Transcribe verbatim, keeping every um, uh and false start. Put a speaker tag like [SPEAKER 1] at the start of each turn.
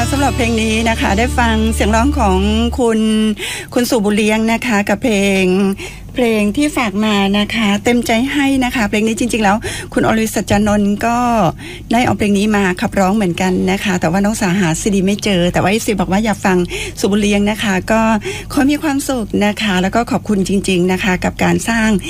[SPEAKER 1] สำหรับเพลงนี้นะคะได้ฟังเสียงร้องของคุณคุณสุบุญเลี้ยงนะคะกับเพลงเพลงที่ฝากมานะคะเต็มใจให้นะคะเพลงนี้จริงๆแล้วคุณอริสัจจานนท์ก็ได้เอาเพลงนี้มาขับร้องเหมือนกันนะคะแต่ว่าน้องสาหาซีดีไม่เจอแต่ว่าอีซีบอกว่าอยากฟังสุบุญเลี้ยงนะคะก็ขอมีความสุขนะคะแล้วก็ขอบคุณจริงๆนะคะกับการสร้าง